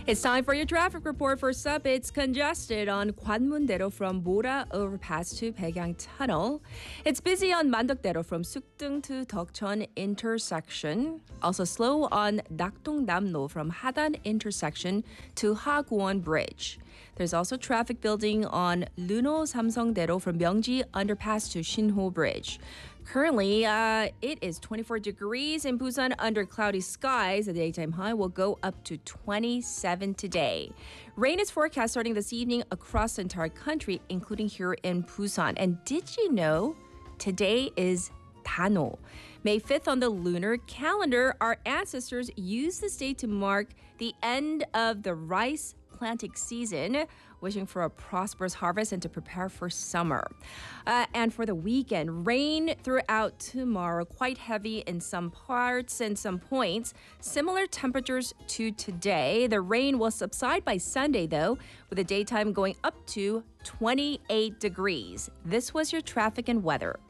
It's time for your traffic report. First up, it's congested on Gwanmun-daero from Mora overpass to Baegang Tunnel. It's busy on Mandok-daero from Sukdung to Deokcheon intersection. Also slow on Nakdong-Namno from Hadan intersection to Haguwon Bridge. There's also traffic building on Luno-Samsung-daero from Myeongji underpass to Shinho Bridge. Currently, it is 24 degrees in Busan under cloudy skies. The daytime high will go up to 27 today. Rain is forecast starting this evening across the entire country, including here in Busan. And did you know today is Dano? May 5th on the lunar calendar, our ancestors used this day to mark the end of the rice planting season, wishing for a prosperous harvest and to prepare for summer. And for the weekend, rain throughout tomorrow, quite heavy in some parts and some points. Similar temperatures to today. The rain will subside by Sunday, though, with the daytime going up to 28 degrees. This was your traffic and weather.